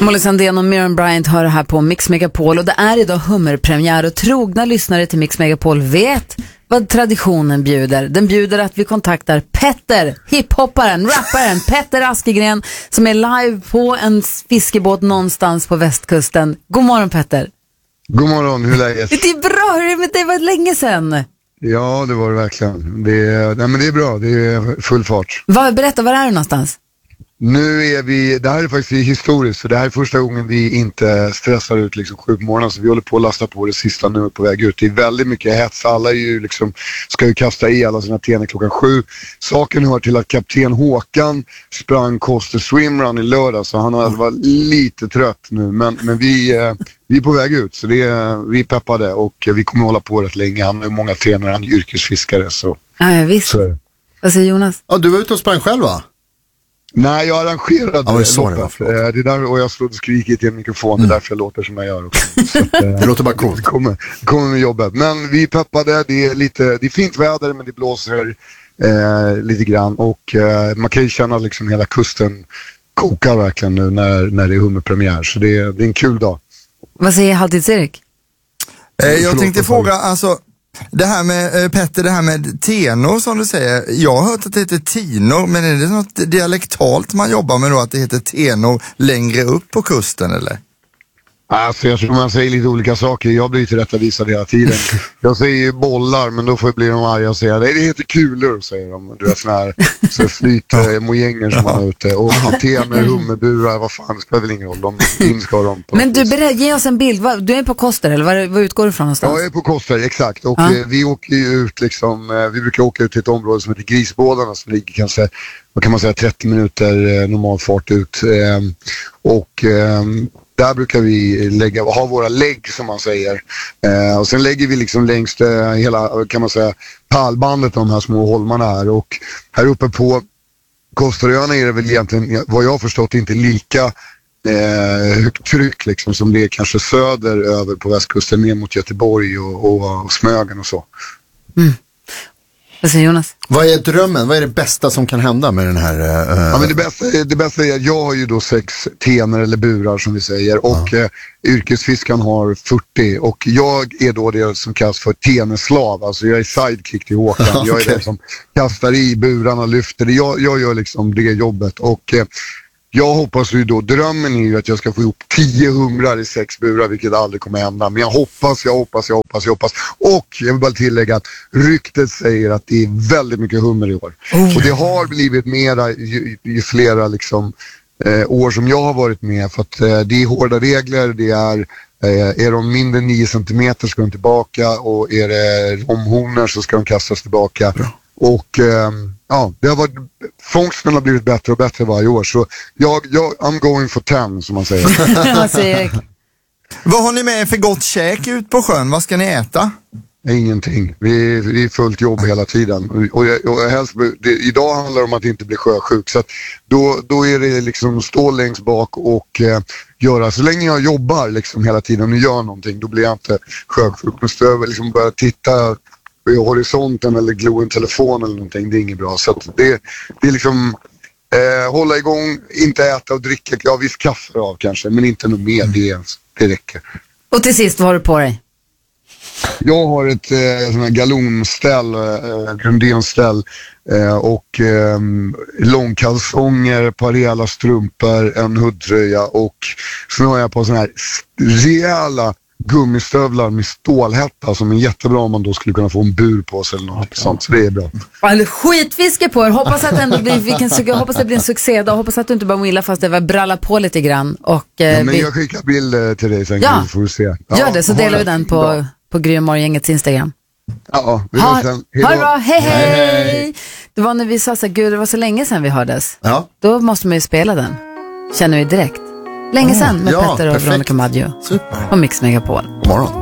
Molly Sandén och Miriam Bryant hör här på Mix Megapol, och det är idag hummerpremiär, och trogna lyssnare till Mix Megapol vet vad traditionen bjuder. Den bjuder att vi kontaktar Petter, hiphopparen, rapparen Petter Askegren, som är live på en fiskebåt någonstans på västkusten. God morgon, Petter. God morgon, hur är läget? Det är bra, hur är det med dig? Det var länge sedan. Ja, det var det verkligen. Men det är bra, det är full fart. Berätta, var är du någonstans? Nu är vi, det här är faktiskt historiskt, för det här är första gången vi inte stressar ut liksom 7 på morgonen, så vi håller på att lasta på det sista nu på väg ut. Det är väldigt mycket hets, alla är ju liksom, ska ju kasta i alla sina tenor klockan 7. Saken hör till att kapten Håkan sprang Costa Swimrun i lördag, så han var lite trött nu, men vi är på väg ut, så vi är peppade, och vi kommer hålla på rätt länge. Han har ju många tenor, han är yrkesfiskare, så. Ja, visst. Så. Vad säger Jonas? Ja, du var ute och sprang själv, va? Nej, jag arrangerade loppet. Det är där, och jag slog och skrikit i en mikrofon. Det är därför jag låter som jag gör också. Så att, det låter bara coolt. Kommer med jobbet. Men vi peppade, det är fint väder, men det blåser lite grann. Och man kan ju känna liksom hela kusten kokar verkligen nu när det är hummerpremiär. Så det är en kul dag. Vad säger Halvtids-Erik? Jag tänkte fråga, alltså, det här med Petter, det här med tenor som du säger, jag har hört att det heter tinor, men är det något dialektalt man jobbar med då, att det heter tenor längre upp på kusten, eller? Alltså jag tror man säger lite olika saker. Jag blir tillrättavisad hela tiden. Jag säger bollar, men då blir de arga och säger det heter kulor, säger de. Du vet, såna här så flytmojänger som man har ute. Och tenor, hummerburar, vad fan, det spelar väl ingen roll. De ska de på. Men ge oss en bild. Du är på Koster, eller vad utgår du från någonstans? Ja, jag är på Koster, exakt. Och vi åker ju ut liksom, vi brukar åka ut till ett område som heter Grisbådarna, som ligger kanske, vad kan man säga, 30 minuter normal fart ut. Där brukar vi ha våra lägg, som man säger. Och sen lägger vi liksom längst hela, kan man säga, pärlbandet av de här små holmarna här. Och här uppe på Kosteröarna är det väl egentligen, vad jag har förstått, inte lika högt tryck liksom, som det är kanske söder över på västkusten, ner mot Göteborg och Smögen och så. Mm. Vad säger Jonas? Vad är drömmen? Vad är det bästa som kan hända med den här? Ja, men det bästa är att jag har ju då 6 tenor eller burar, som vi säger, och yrkesfiskaren har 40, och jag är då det som kallas för teneslav. Alltså jag är sidekick till Håkan. Jag är den som kastar i burarna och lyfter det. Jag gör liksom det jobbet, och jag hoppas ju då, drömmen är ju att jag ska få ihop 10 humrar i 6 burar, vilket aldrig kommer hända. Men jag hoppas. Och jag vill bara tillägga att ryktet säger att det är väldigt mycket hummer i år. Och det har blivit mera ju flera liksom, år som jag har varit med. För att det är hårda regler, det är de mindre 9 centimeter ska de tillbaka, och är det romhonor så ska de kastas tillbaka. Och det har varit, fångsten har blivit bättre och bättre varje år, så I'm going for 10, som man säger. Vad har ni med för gott käk ut på sjön? Vad ska ni äta? Ingenting. Vi är fullt jobb hela tiden. Och helst, idag handlar det om att inte bli sjösjuk, så att då är det liksom stå längst bak och göra, så länge jag jobbar liksom hela tiden och gör någonting, då blir jag inte sjösjuk. Men stöver liksom börja titta i horisonten eller glo en telefon eller någonting, det är inget bra. Så att det är liksom hålla igång, inte äta och dricka, ja visst kaffe av kanske, men inte något mer, det räcker. Och till sist, vad har du på dig? Jag har ett sån här galonställ, grundenställ, och långkalsonger, par rejäla strumpor, en hoodtröja, och så har jag på sån här rejäla gummistövlar med stålhätta, som är jättebra om man då skulle kunna få en bur på sig eller något sånt, så det är bra. Eller skitfiske på er. Hoppas att det ändå blir, hoppas det blir en succé då. Hoppas att du inte bara willa fast det var bralla på lite grann. Och, men jag skickar bild till dig sen, får du se. Gör det, så delar vi den på Gry och Morgongängets Instagram. Ja, vi hörs sen. Ha det bra, hej! Det var när vi sa så här, gud det var så länge sedan vi hördes. Ja. Då måste man ju spela den. Känner vi direkt. Länge sedan med Petter och Veronica Maggio. Super. Och Mix Megapol. God morgon.